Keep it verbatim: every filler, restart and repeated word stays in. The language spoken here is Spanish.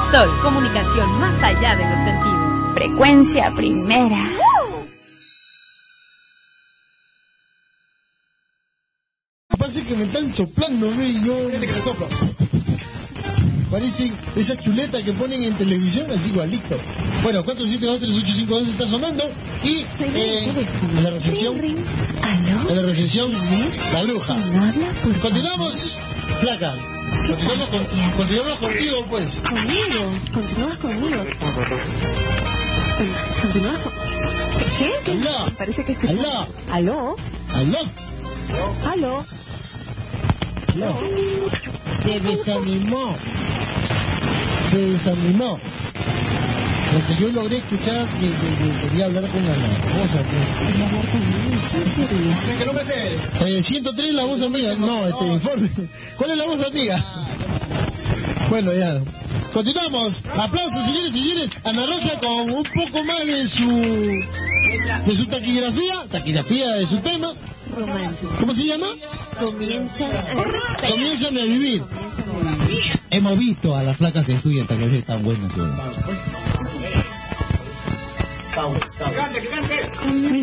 Sol, comunicación más allá de los sentidos. Frecuencia primera. Parece que me están soplando, ¿ve? Y yo... Fíjate que me sopla. Parecen esas chuletas que ponen en televisión, así igualito. Bueno, cuatro siete dos tres ocho cinco dos está sonando. Y eh, en la recepción... ¿Aló? En la recepción, la bruja. ¿No habla? Por Continuamos, Flaca. Continuamos, pasa, con, continuamos contigo, pues. Conmigo. Continúas conmigo. Continúas con... ¿Qué? ¿Qué? Aló. Parece que escuchas... Aló. ¿Aló? ¿Aló? ¿Aló? No. Se desanimó. Se desanimó. Lo que yo logré escuchar que, que, que quería hablar con la voz ¿Quería hablar conmigo? ¿Quién sería? que no me sé. Eh, ciento tres la voz amiga. No, este informe. ¿Cuál es la voz amiga? Bueno, ya. Continuamos. Aplausos, señores y señores. Ana Rosa con un poco más de su... de su taquigrafía. Taquigrafía de su tema. Romántico. ¿Cómo se llama? Comienzan a... Comienzan a vivir. Hemos visto a las flacas que estudian taquigrafía tan buenas. Que cante, que cante.